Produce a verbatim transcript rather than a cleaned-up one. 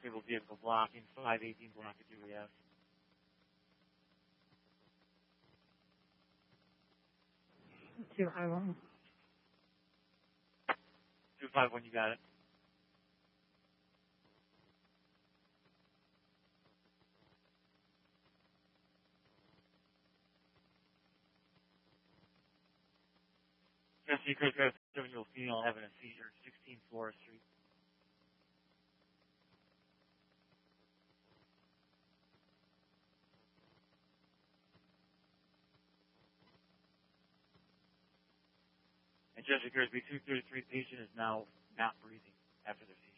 Stable vehicle blocking, five eighteen blockage U E F. Two five one. two five one, you got it. Jesse Chris got a seven-year-old female having a seizure, sixteen Florida Street. And Jesse Chris, B two thirty-three patient is now not breathing after their seizure.